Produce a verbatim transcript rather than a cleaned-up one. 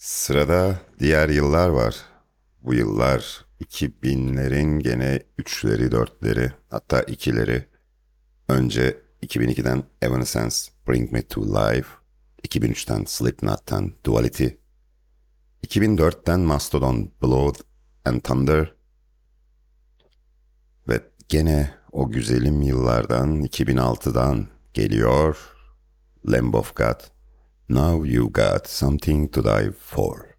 Sırada diğer yıllar var. Bu yıllar iki binlerin gene üçleri, dörtleri, hatta ikileri. Önce iki bin ikiden Evanescence, Bring Me to Life, iki bin üçten Slipknot'tan Duality, iki bin dörtten Mastodon, Blood and Thunder ve gene o güzelim yıllardan iki bin altıdan geliyor Lamb of God, Now You Got Something to Die For.